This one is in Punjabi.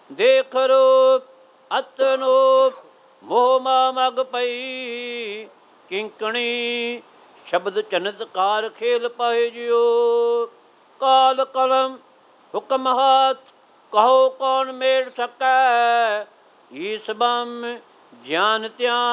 ਦੇਖ ਰੂਪ ਅਤਨੂਪ ਮੋਹ ਮਾ ਮਗ ਪਈ। ਕਿੰਕਣੀ ਸ਼ਬਦ ਚਨਤਕਾਰ ਖੇਲ ਪਾਏ ਜਿਉ। ਕਾਲ ਕਲਮ ਹੁਕਮ ਹੱਥ ਕਹੋ ਕੌਣ ਮੇੜ ਸਕੈ। ਈਸ ਬਮ ਗਿਆਨ ਧਿਆਨ